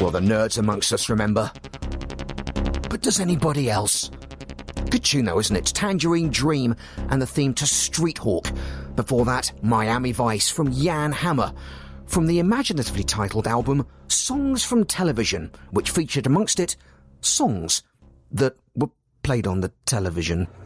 Well, the nerds amongst us remember. But does anybody else? Good tune though, isn't it? Tangerine Dream and the theme to Street Hawk. Before that, Miami Vice from Jan Hammer, from the imaginatively titled album Songs from Television, which featured amongst it songs that were played on the television.